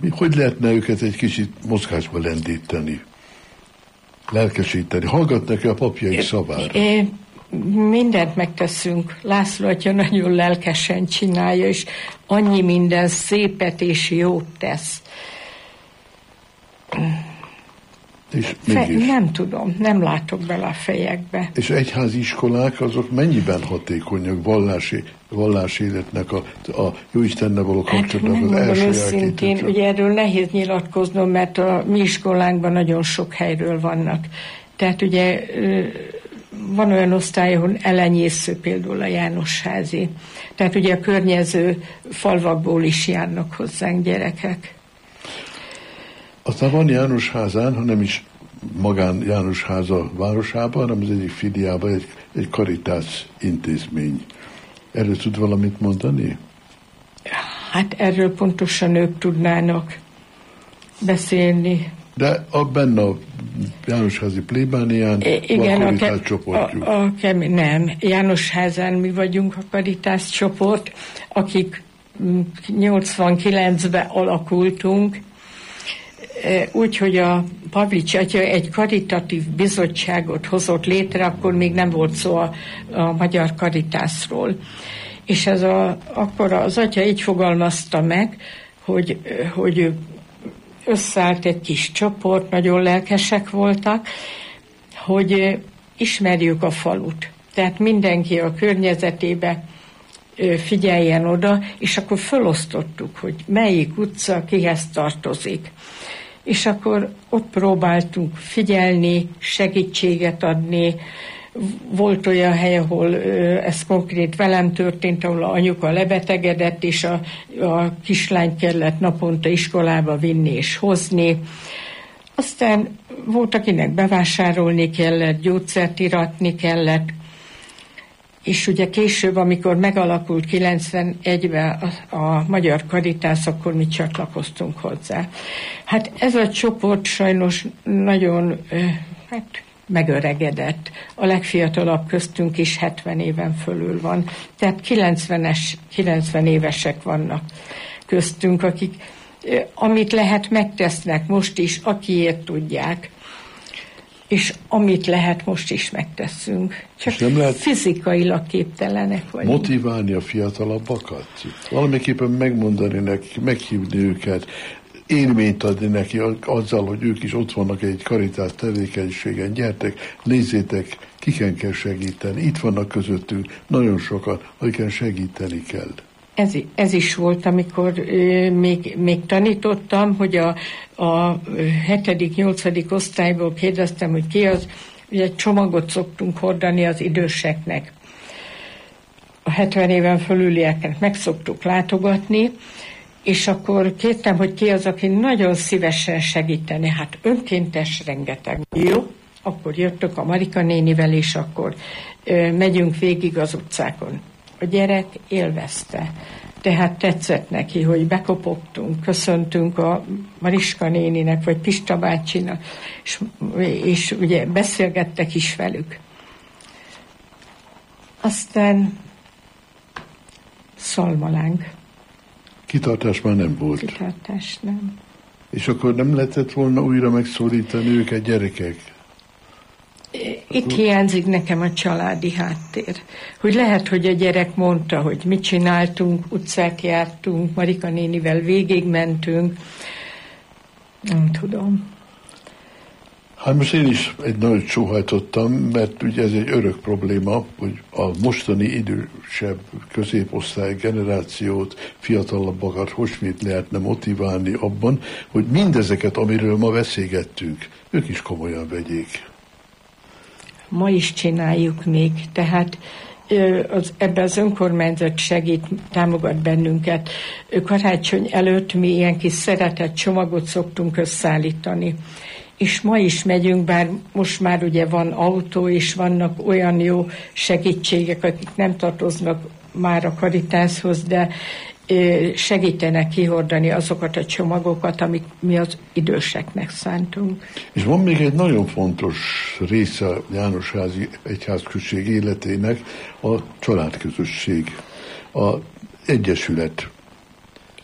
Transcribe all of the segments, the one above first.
Hogy lehetne őket egy kicsit mozgásba lendíteni, lelkesíteni? Hallgatnak-e a papjaik szavára? Mindent megteszünk. László atya nagyon lelkesen csinálja, és annyi minden szépet és jót tesz. És mégis. Nem tudom, nem látok bele a fejekbe. És egyházi iskolák azok mennyiben hatékonyak vallási életnek a Jóistennel való kapcsolatnak az első őszintén, ugye erről nehéz nyilatkoznom, mert a mi iskolánkban nagyon sok helyről vannak. Tehát ugye van olyan osztály, ahol elenyésző, például a Jánosházi. Tehát ugye a környező falvakból is járnak hozzánk gyerekek. Aztán van Jánosházán, hanem is magán Jánosháza városában, hanem az egyik filiában egy Caritas intézmény. Erről tud valamit mondani? Hát erről pontosan ők tudnának beszélni. De benne a Jánosházi plébánián igen, a Caritas csoportjuk. Nem, Jánosházán mi vagyunk a Caritas csoport, akik 89-ben alakultunk, úgyhogy a Pavlics atya egy karitatív bizottságot hozott létre, akkor még nem volt szó a magyar Caritasról. És akkor az atya így fogalmazta meg, hogy összeállt egy kis csoport, nagyon lelkesek voltak, hogy ismerjük a falut. Tehát mindenki a környezetébe figyeljen oda, és akkor felosztottuk, hogy melyik utca kihez tartozik. És akkor ott próbáltunk figyelni, segítséget adni. Volt olyan hely, ahol ez konkrét velem történt, ahol a anyuka lebetegedett, és a kislány kellett naponta iskolába vinni és hozni. Aztán volt, akinek bevásárolni kellett, gyógyszert iratni kellett, és ugye később, amikor megalakult 91-ben a Magyar Caritas, akkor mi csatlakoztunk hozzá. Hát ez a csoport sajnos nagyon megöregedett. A legfiatalabb köztünk is 70 éven fölül van. Tehát 90 évesek vannak köztünk, akik amit lehet megtesznek most is, akiért tudják. És amit lehet, most is megteszünk. Csak nem lehet fizikailag képtelenek vagyunk. Motiválni a fiatalabbakat? Valamiképpen megmondani neki, meghívni őket, élményt adni neki azzal, hogy ők is ott vannak egy Caritas tevékenységen. Gyertek, nézzétek, kiken kell segíteni. Itt vannak közöttünk nagyon sokan, akiken segíteni kell. Ez is volt, amikor még tanítottam, hogy a 7.-8. osztályból kérdeztem, hogy ki az, ugye egy csomagot szoktunk hordani az időseknek. A 70 éven fölülieknek meg szoktuk látogatni, és akkor kértem, hogy ki az, aki nagyon szívesen segíteni. Hát önkéntes rengeteg. Jó, akkor jöttök a Marika nénivel, és akkor megyünk végig az utcákon. A gyerek élvezte. Tehát tetszett neki, hogy bekopogtunk, köszöntünk a Mariska néninek, vagy Pista bácsinak, és ugye beszélgettek is velük. Aztán szalmalánk. Kitartás már nem volt. Kitartás nem. És akkor nem lehetett volna újra megszólítani őket, gyerekek? Itt hiányzik nekem a családi háttér. Hogy lehet, hogy a gyerek mondta, hogy mit csináltunk, utcák jártunk, Marika nénivel végigmentünk. Nem tudom. Hát most én is egy nagyot sóhajtottam, mert ugye ez egy örök probléma, hogy a mostani idősebb középosztály generációt, fiatalabbakat hosmét lehetne motiválni abban, hogy mindezeket, amiről ma beszélgettünk, ők is komolyan vegyék. Ma is csináljuk még, tehát ebben az önkormányzat segít, támogat bennünket. Karácsony előtt mi ilyen kis szeretett csomagot szoktunk összeállítani. És ma is megyünk, bár most már ugye van autó, és vannak olyan jó segítségek, akik nem tartoznak már a Caritashoz, de segítenek kihordani azokat a csomagokat, amit mi az időseknek szántunk. És van még egy nagyon fontos része a Jánosházi egyházközség életének, a családközösség, az egyesület.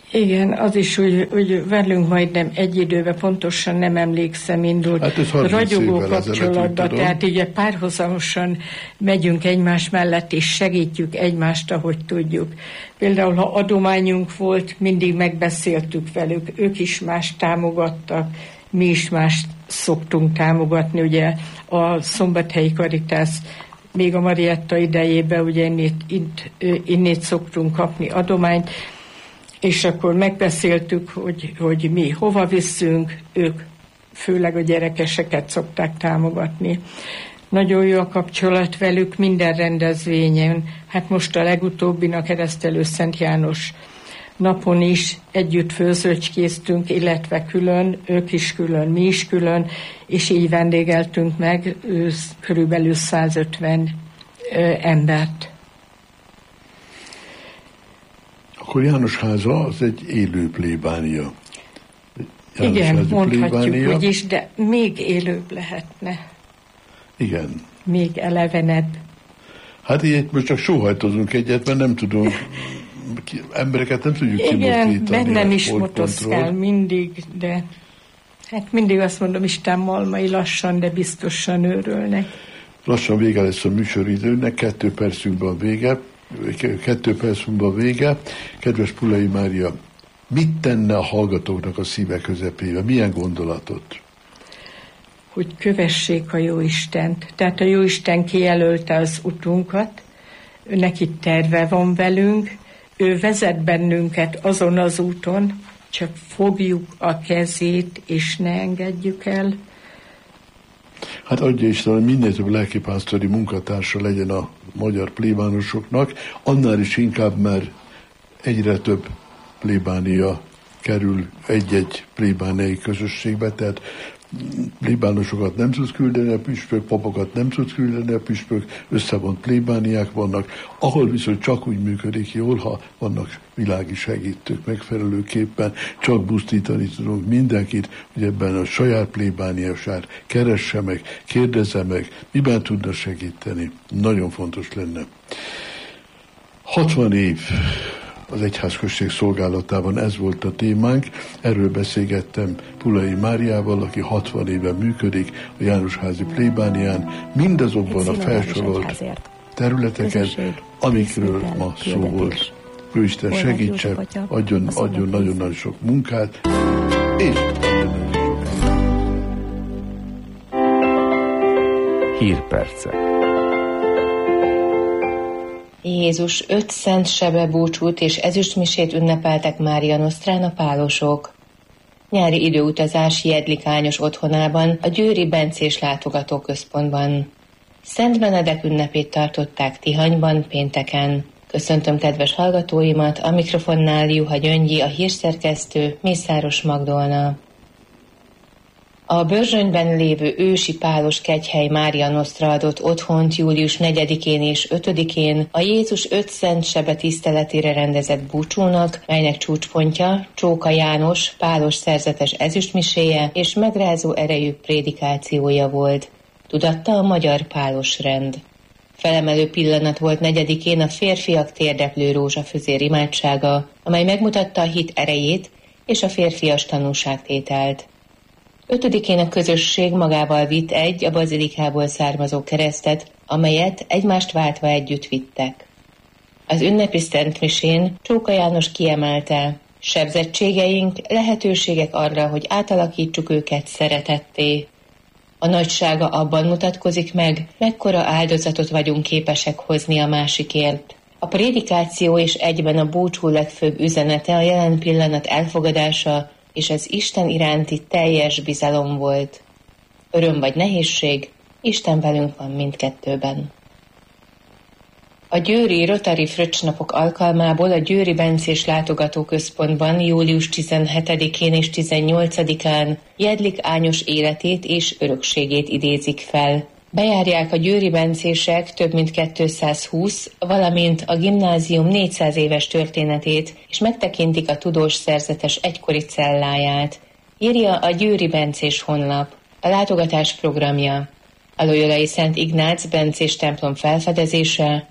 Igen, az is, hogy velünk majdnem egy időben, pontosan nem emlékszem, indult ragyogó kapcsolatba, tehát így párhuzamosan megyünk egymás mellett, és segítjük egymást, ahogy tudjuk. Például, ha adományunk volt, mindig megbeszéltük velük, ők is más támogattak, mi is más szoktunk támogatni, ugye a Szombathelyi Karitász még a Marietta idejében, ugye innét szoktunk kapni adományt, és akkor megbeszéltük, hogy mi hova visszünk, ők főleg a gyerekeseket szokták támogatni. Nagyon jó a kapcsolat velük minden rendezvényen. Hát most a legutóbbin a Keresztelő Szent János napon is együtt főzőcskéztünk, illetve külön, ők is külön, mi is külön, és így vendégeltünk meg körülbelül 150 embert. Akkor Jánosháza az egy élő plébánia. Igen, mondhatjuk úgy is, de még élőbb lehetne. Igen. Még elevenebb. Hát így most csak sóhajtozunk egyet, mert nem tudunk, embereket nem tudjuk kimozdítani. Igen, bennem is motoszkál mindig, de hát mindig azt mondom, Isten malmai lassan, de biztosan őrölnek. Lassan vége lesz a műsoridőnek, 2 percünkben vége. 2 perc múlva vége. Kedves Pulai Mária, mit tenne a hallgatóknak a szíve közepébe? Milyen gondolatot? Hogy kövessék a Jóistent. Tehát a Jóisten kijelölte az utunkat, neki terve van velünk, ő vezet bennünket azon az úton, csak fogjuk a kezét, és ne engedjük el. Hát adja Isten, hogy minél több lelkipásztori munkatársa legyen a magyar plébánosoknak, annál is inkább, mert egyre több plébánia kerül egy-egy plébániai közösségbe, tehát plébánosokat nem tudsz küldeni a püspök, papokat nem tudsz küldeni a püspök, összevont plébániák vannak, ahol viszont csak úgy működik jól, ha vannak világi segítők megfelelőképpen, csak busztítani tudunk mindenkit, hogy ebben a saját plébániását keresse meg, kérdezze meg, miben tudna segíteni. Nagyon fontos lenne. 60 év az egyházközség szolgálatában ez volt a témánk. Erről beszélgettem Pulai Máriával, aki 60 éve működik a Jánosházi plébánián, mindazokban a felsorolt területeken, amikről ma szó volt. Jóisten segítse, adjon nagyon-nagyon sok munkát, és Hírperce. Jézus 5 szent sebebúcsút és ezüstmisét ünnepeltek Mária Nosztrán a pálosok. Nyári időutazás Jedlik Ányos otthonában, a győri bencés látogatóközpontban. Szent Benedek ünnepét tartották Tihanyban pénteken. Köszöntöm kedves hallgatóimat, a mikrofonnál Juha Gyöngyi, a hírszerkesztő Mészáros Magdolna. A Börzsönyben lévő ősi pálos kegyhely Mária Nosztra adott otthont július 4-én és 5-én a Jézus 5 szent sebe tiszteletére rendezett búcsúnak, melynek csúcspontja Csóka János pálos szerzetes ezüstmiséje és megrázó erejű prédikációja volt, tudatta a magyar pálos rend. Felemelő pillanat volt 4-én a férfiak térdeplő rózsafüzér imádsága, amely megmutatta a hit erejét és a férfias tanúságtételt. 5-én a közösség magával vitt egy a bazilikából származó keresztet, amelyet egymást váltva együtt vittek. Az ünnepi szentmisén Csóka János kiemelte, sebzettségeink lehetőségek arra, hogy átalakítsuk őket szeretetté. A nagysága abban mutatkozik meg, mekkora áldozatot vagyunk képesek hozni a másikért. A prédikáció és egyben a búcsú legfőbb üzenete a jelen pillanat elfogadása és az Isten iránti teljes bizalom volt. Öröm vagy nehézség, Isten velünk van mindkettőben. A győri Rotary Fröccsnapok alkalmából a Győri Bencés Látogatóközpontban július 17-én és 18-án Jedlik Ányos életét és örökségét idézik fel. Bejárják a győri bencések több mint 220, valamint a gimnázium 400 éves történetét, és megtekintik a tudós szerzetes egykori celláját. Írja a Győri Bencés honlap. A látogatás programja: a Loyolai Szent Ignác bencés templom felfedezése,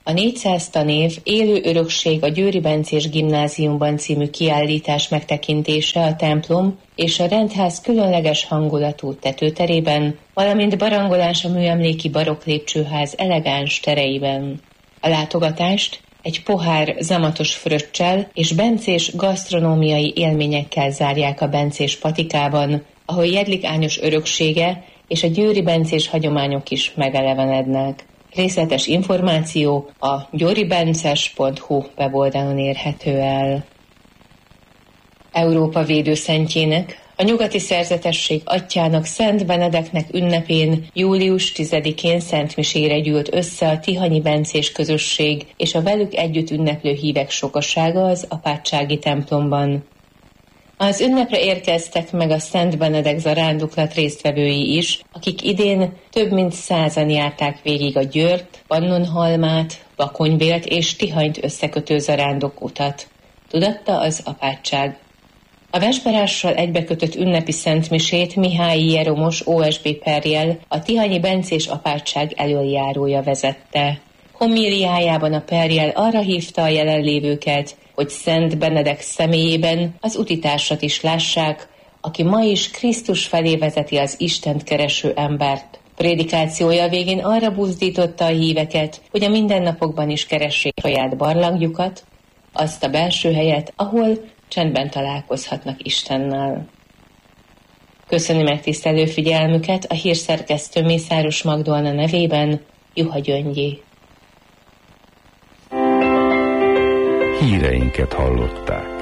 A 400 tanév Élő örökség a Győri Bencés Gimnáziumban című kiállítás megtekintése a templom és a rendház különleges hangulatú tetőterében, valamint barangolás a műemléki barokk lépcsőház elegáns tereiben. A látogatást egy pohár zamatos fröccsel és bencés gasztronómiai élményekkel zárják a bencés patikában, ahol Jedlik Ányos öröksége és a győri bencés hagyományok is megelevenednek. Részletes információ a győribences.hu weboldalon érhető el. Európa védőszentjének, a nyugati szerzetesség atyjának, Szent Benedeknek ünnepén július 10-én szentmisére gyűlt össze a tihanyi bencés közösség és a velük együtt ünneplő hívek sokasága az apátsági templomban. Az ünnepre érkeztek meg a Szent Benedek zarándoklat résztvevői is, akik idén több mint 100-an járták végig a Győrt, Pannonhalmát, Bakonybélt és Tihanyt összekötő zarándokutat. Tudatta az apátság. A vesperással egybekötött ünnepi szentmisét Mihályi Jeromos OSB perjel, a tihanyi bencés apátság elöljárója vezette. Homíliájában a perjel arra hívta a jelenlévőket, hogy Szent Benedek személyében az utitársat is lássák, aki ma is Krisztus felé vezeti az Istent kereső embert. Prédikációja végén arra buzdította a híveket, hogy a mindennapokban is keressék saját barlangjukat, azt a belső helyet, ahol csendben találkozhatnak Istennel. Köszöni megtisztelő figyelmüket a hírszerkesztő Mészáros Magdolna nevében, Juha Gyöngyi. Híreinket hallották.